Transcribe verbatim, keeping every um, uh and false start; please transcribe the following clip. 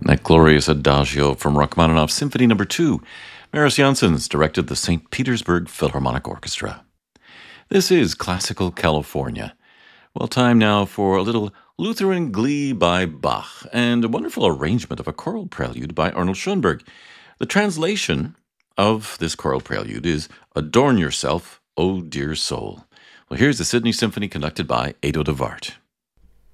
That glorious adagio from Rachmaninoff's Symphony Number Two. Marius Jansons directed the Saint Petersburg Philharmonic Orchestra. This is Classical California. Well, time now for a little Lutheran glee by Bach and a wonderful arrangement of a choral prelude by Arnold Schoenberg. The translation of this choral prelude is Adorn Yourself, O Dear Soul. Well, here's the Sydney Symphony conducted by Edo de Wart.